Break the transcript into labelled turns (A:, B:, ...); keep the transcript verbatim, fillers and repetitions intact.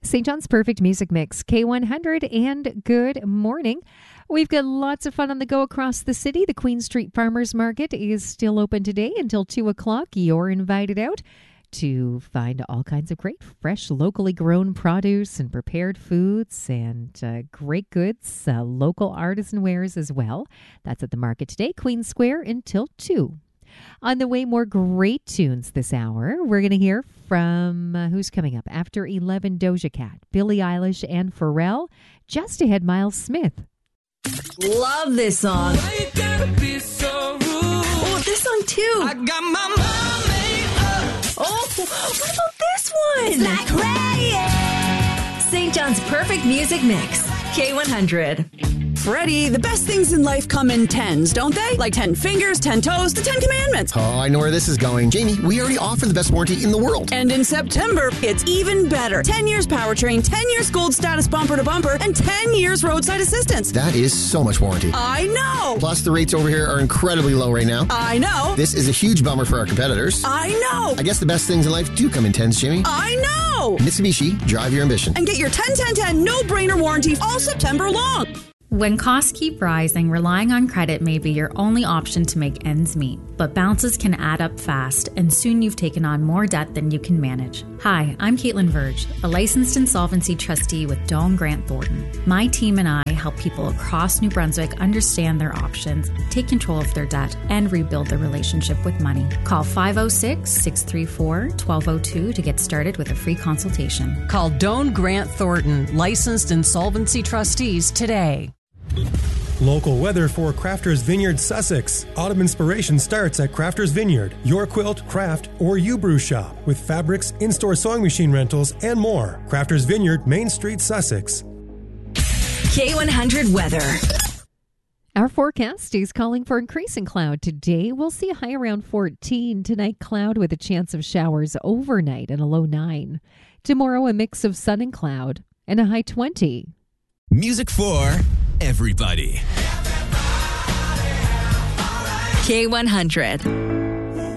A: Saint John's Perfect Music Mix, K one hundred, and good morning. We've got lots of fun on the go across the city. The Queen Street Farmers Market is still open today until two o'clock. You're invited out to find all kinds of great, fresh, locally grown produce and prepared foods and uh, great goods, uh, local artisan wares as well. That's at the market today, Queen Square, until two. On the way, more great tunes this hour. We're going to hear from uh, who's coming up after eleven, Doja Cat, Billie Eilish, and Pharrell. Just ahead, Miles Smith.
B: Love this song.
C: Why you gotta be so rude?
B: Oh, this song too.
C: I got my mind made up.
B: Oh, what about this one? It's like crazy. Saint John's Perfect Music Mix, K one hundred.
D: Freddie, the best things in life come in tens, don't they? Like ten fingers, ten toes, the Ten Commandments.
E: Oh, I know where this is going. Jamie, we already offer the best warranty in the world.
D: And in September, it's even better. ten years powertrain, ten years gold status bumper to bumper, and ten years roadside assistance.
E: That is so much warranty.
D: I know.
E: Plus, the rates over here are incredibly low right now.
D: I know.
E: This is a huge bummer for our competitors.
D: I know.
E: I guess the best things in life do come in tens, Jamie.
D: I know.
E: Mitsubishi, drive your ambition.
D: And get your ten ten ten no-brainer warranty all September long.
F: When costs keep rising, relying on credit may be your only option to make ends meet. But balances can add up fast, and soon you've taken on more debt than you can manage. Hi, I'm Caitlin Verge, a licensed insolvency trustee with Doan Grant Thornton. My team and I help people across New Brunswick understand their options, take control of their debt, and rebuild their relationship with money. Call five oh six, six three four, one two oh two to get started with a free consultation.
G: Call Doan Grant Thornton, licensed insolvency trustees, today.
H: Local weather for Crafters Vineyard, Sussex. Autumn inspiration starts at Crafters Vineyard, your quilt, craft, or you-brew shop with fabrics, in-store sewing machine rentals, and more. Crafters Vineyard, Main Street, Sussex.
B: K one hundred weather.
A: Our forecast is calling for increasing cloud. Today, we'll see a high around fourteen. Tonight, cloud with a chance of showers overnight and a low nine. Tomorrow, a mix of sun and cloud and a high twenty.
I: Music for everybody.
B: K one hundred.